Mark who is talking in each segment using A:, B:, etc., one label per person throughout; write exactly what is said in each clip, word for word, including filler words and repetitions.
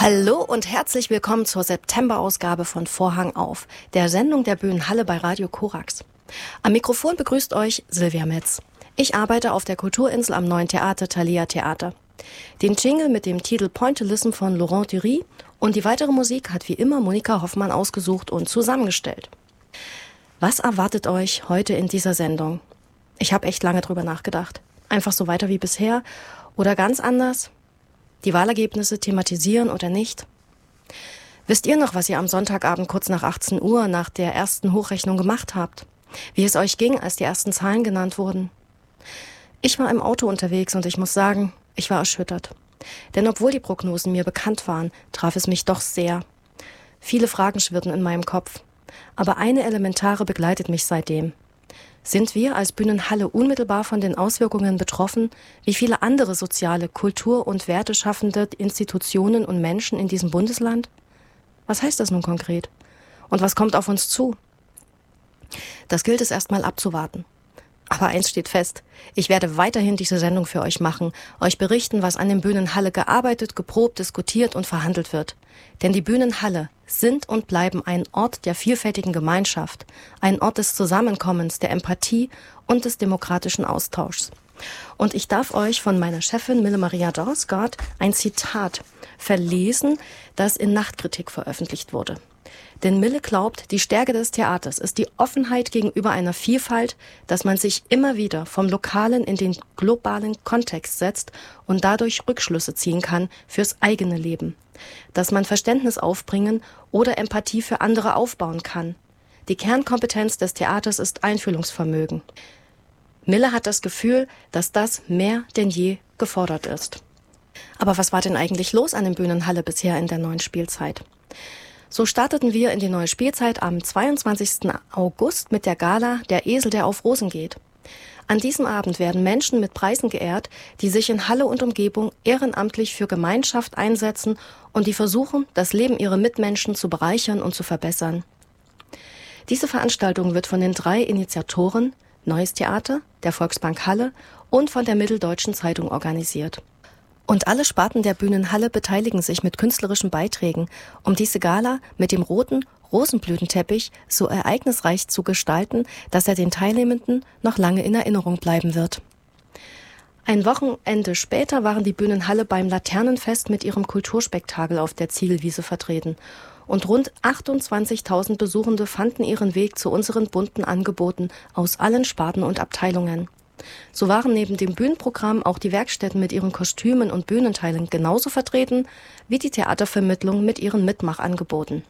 A: Hallo und herzlich willkommen zur September-Ausgabe von Vorhang auf, der Sendung der Bühnenhalle bei Radio Korax. Am Mikrofon begrüßt euch Silvia Metz. Ich arbeite auf der Kulturinsel am Neuen Theater Thalia Theater. Den Jingle mit dem Titel Pointillism von Laurent Dury und die weitere Musik hat wie immer Monika Hoffmann ausgesucht und zusammengestellt. Was erwartet euch heute in dieser Sendung? Ich habe echt lange drüber nachgedacht. Einfach so weiter wie bisher oder ganz anders? Die Wahlergebnisse thematisieren oder nicht? Wisst ihr noch, was ihr am Sonntagabend kurz nach achtzehn Uhr nach der ersten Hochrechnung gemacht habt? Wie es euch ging, als die ersten Zahlen genannt wurden? Ich war im Auto unterwegs und ich muss sagen, ich war erschüttert. Denn obwohl die Prognosen mir bekannt waren, traf es mich doch sehr. Viele Fragen schwirrten in meinem Kopf. Aber eine elementare begleitet mich seitdem. Sind wir als Bühnenhalle unmittelbar von den Auswirkungen betroffen, wie viele andere soziale, kultur- und werteschaffende Institutionen und Menschen in diesem Bundesland? Was heißt das nun konkret? Und was kommt auf uns zu? Das gilt es erstmal abzuwarten. Aber eins steht fest, ich werde weiterhin diese Sendung für euch machen, euch berichten, was an den Bühnenhalle gearbeitet, geprobt, diskutiert und verhandelt wird. Denn die Bühnenhalle sind und bleiben ein Ort der vielfältigen Gemeinschaft, ein Ort des Zusammenkommens, der Empathie und des demokratischen Austauschs. Und ich darf euch von meiner Chefin Mille Maria Dorsgaard ein Zitat verlesen, das in Nachtkritik veröffentlicht wurde. Denn Mille glaubt, die Stärke des Theaters ist die Offenheit gegenüber einer Vielfalt, dass man sich immer wieder vom Lokalen in den globalen Kontext setzt und dadurch Rückschlüsse ziehen kann fürs eigene Leben. Dass man Verständnis aufbringen oder Empathie für andere aufbauen kann. Die Kernkompetenz des Theaters ist Einfühlungsvermögen. Mille hat das Gefühl, dass das mehr denn je gefordert ist. Aber was war denn eigentlich los an der Bühnenhalle bisher in der neuen Spielzeit? So starteten wir in die neue Spielzeit am zweiundzwanzigsten August mit der Gala Der Esel, der auf Rosen geht. An diesem Abend werden Menschen mit Preisen geehrt, die sich in Halle und Umgebung ehrenamtlich für Gemeinschaft einsetzen und die versuchen, das Leben ihrer Mitmenschen zu bereichern und zu verbessern. Diese Veranstaltung wird von den drei Initiatoren Neues Theater, der Volksbank Halle und von der Mitteldeutschen Zeitung organisiert. Und alle Sparten der Bühnenhalle beteiligen sich mit künstlerischen Beiträgen, um diese Gala mit dem roten Rosenblütenteppich so ereignisreich zu gestalten, dass er den Teilnehmenden noch lange in Erinnerung bleiben wird. Ein Wochenende später waren die Bühnenhalle beim Laternenfest mit ihrem Kulturspektakel auf der Ziegelwiese vertreten. Und rund achtundzwanzigtausend Besuchende fanden ihren Weg zu unseren bunten Angeboten aus allen Sparten und Abteilungen. So waren neben dem Bühnenprogramm auch die Werkstätten mit ihren Kostümen und Bühnenteilen genauso vertreten wie die Theatervermittlung mit ihren Mitmachangeboten.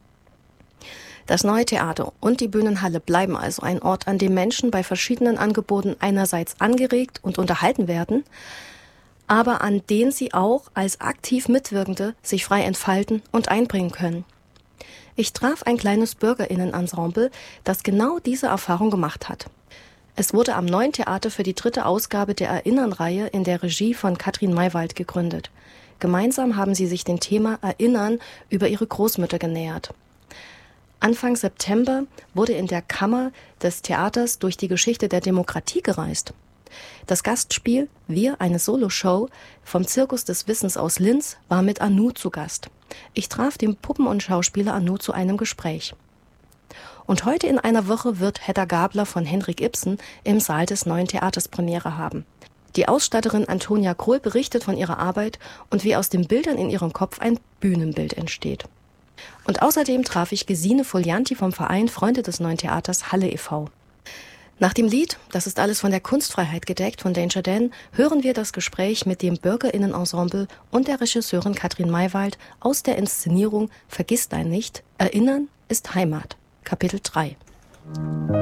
A: Das Neue Theater und die Bühnenhalle bleiben also ein Ort, an dem Menschen bei verschiedenen Angeboten einerseits angeregt und unterhalten werden, aber an den sie auch als aktiv Mitwirkende sich frei entfalten und einbringen können. Ich traf ein kleines BürgerInnen-Ensemble, das genau diese Erfahrung gemacht hat. Es wurde am Neuen Theater für die dritte Ausgabe der Erinnern-Reihe in der Regie von Katrin Maywald gegründet. Gemeinsam haben sie sich dem Thema Erinnern über ihre Großmütter genähert. Anfang September wurde in der Kammer des Theaters durch die Geschichte der Demokratie gereist. Das Gastspiel Wir, eine Soloshow vom Zirkus des Wissens aus Linz war mit Anu zu Gast. Ich traf den Puppen- und Schauspieler Anu zu einem Gespräch. Und heute in einer Woche wird Hedda Gabler von Henrik Ibsen im Saal des Neuen Theaters Premiere haben. Die Ausstatterin Antonia Krohl berichtet von ihrer Arbeit und wie aus den Bildern in ihrem Kopf ein Bühnenbild entsteht. Und außerdem traf ich Gesine Folianti vom Verein Freunde des Neuen Theaters Halle e V Nach dem Lied Das ist alles von der Kunstfreiheit gedeckt von Danger Dan hören wir das Gespräch mit dem BürgerInnen-Ensemble und der Regisseurin Katrin Maywald aus der Inszenierung Vergiss dein nicht, Erinnern ist Heimat. Kapitel drei.